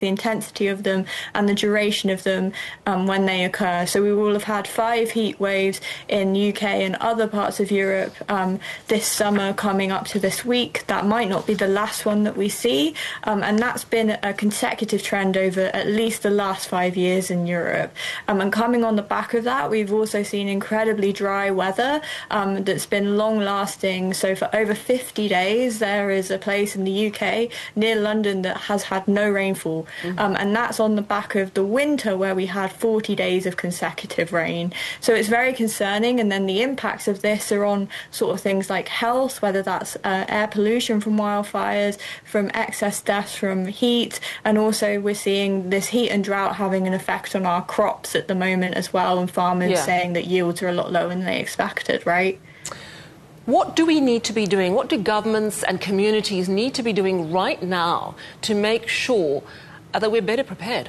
the intensity of them and the duration of them when they occur. So we will have had 5 heat waves in UK and other parts of Europe this summer coming up to this week. That might not be the last one that we see, and that's been a consecutive trend over at least the last 5 years in Europe. And coming on the back of that, we've also seen incredibly dry weather that's been long-lasting. So for over 50 days, there is a place in the UK near London that has had no rainfall. And that's on the back of the winter where we had 40 days of consecutive rain. So it's very concerning. And then the impacts of this are on sort of things like health, whether that's air pollution from wildfires, from excess deaths from heat. And also we're seeing this heat and drought having an effect on our crops at the moment as well. And farmers saying that yields are a lot lower than they expected, right? What do we need to be doing? What do governments and communities need to be doing right now to make sure that we're better prepared?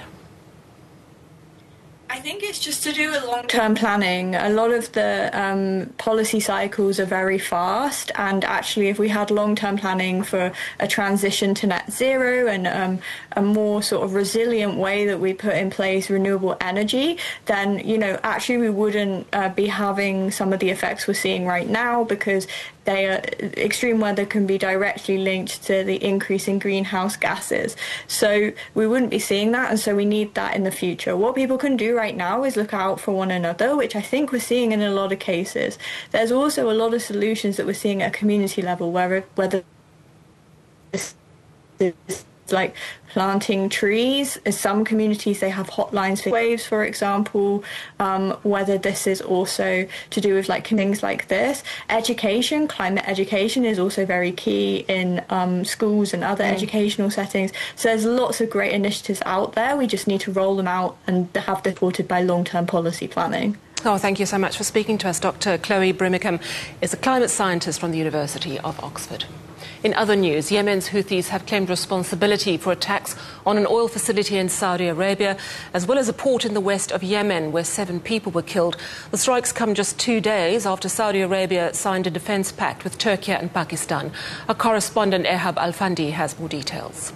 I think it's just to do with long-term planning. A lot of the policy cycles are very fast, and actually if we had long-term planning for a transition to net zero and a more sort of resilient way that we put in place renewable energy, then, you know, actually we wouldn't be having some of the effects we're seeing right now, because extreme weather can be directly linked to the increase in greenhouse gases. So we wouldn't be seeing that, and so we need that in the future. What people can do right now is look out for one another, which I think we're seeing in a lot of cases. There's also a lot of solutions that we're seeing at a community level, whether this is like planting trees. In some communities they have hotlines for waves, for example, whether this is also to do with like things like this. Education, climate education is also very key in schools and other educational settings. So there's lots of great initiatives out there. We just need to roll them out and have them supported by long-term policy planning. Oh, thank you so much for speaking to us. Dr. Chloe Brimickham is a climate scientist from the University of Oxford. In other news, Yemen's Houthis have claimed responsibility for attacks on an oil facility in Saudi Arabia, as well as a port in the west of Yemen, where 7 people were killed. The strikes come just 2 days after Saudi Arabia signed a defence pact with Turkey and Pakistan. Our correspondent Ehab Al-Fandi has more details.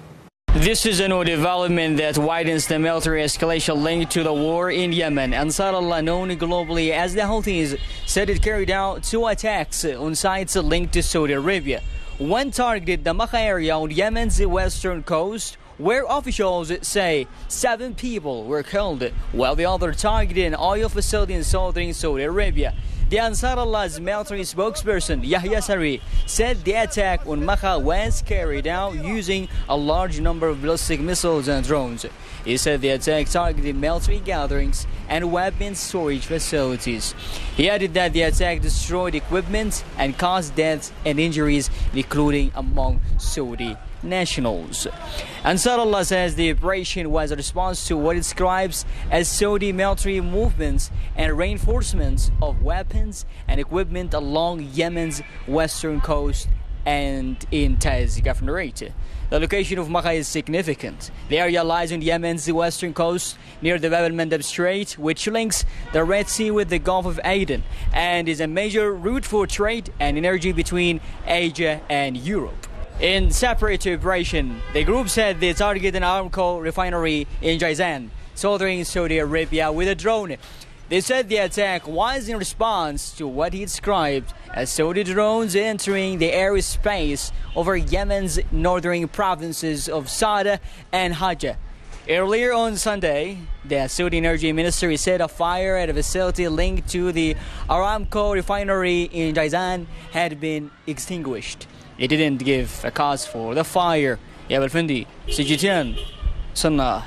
This is a new development that widens the military escalation linked to the war in Yemen. Ansar Allah, known globally as the Houthis, said it carried out 2 attacks on sites linked to Saudi Arabia. One targeted the Makha area on Yemen's western coast, where officials say 7 people were killed, while the other targeted an oil facility in southern Saudi Arabia. The Ansar Allah's military spokesperson, Yahya Sari, said the attack on Makha was carried out using a large number of ballistic missiles and drones. He said the attack targeted military gatherings and weapons storage facilities. He added that the attack destroyed equipment and caused deaths and injuries, including among Saudi nationals. Ansar Allah says the operation was a response to what it describes as Saudi military movements and reinforcements of weapons and equipment along Yemen's western coast and in Taiz Governorate. The location of Makha is significant. The area lies on Yemen's western coast near the Bab el-Mandeb Strait, which links the Red Sea with the Gulf of Aden and is a major route for trade and energy between Asia and Europe. In separate operation, the group said they targeted an Aramco refinery in Jizan, southern Saudi Arabia, with a drone. They said the attack was in response to what he described as Saudi drones entering the airspace over Yemen's northern provinces of Sada and Hajjah. Earlier on Sunday, the Saudi Energy Ministry said a fire at a facility linked to the Aramco refinery in Jizan had been extinguished. It didn't give a cause for the fire. Ehab Al-Fandi, CGTN, Sana'a.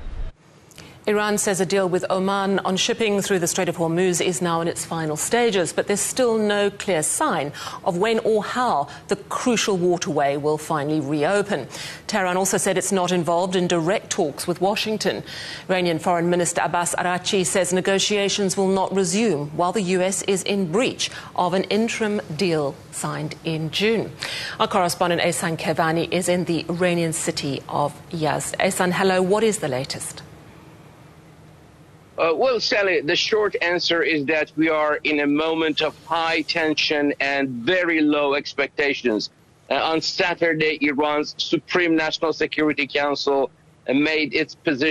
Iran says a deal with Oman on shipping through the Strait of Hormuz is now in its final stages, but there's still no clear sign of when or how the crucial waterway will finally reopen. Tehran also said it's not involved in direct talks with Washington. Iranian Foreign Minister Abbas Araghchi says negotiations will not resume while the US is in breach of an interim deal signed in June. Our correspondent Ehsan Kevani is in the Iranian city of Yazd. Ehsan, hello, what is the latest? Well, Sally, the short answer is that we are in a moment of high tension and very low expectations. On Saturday, Iran's Supreme National Security Council made its position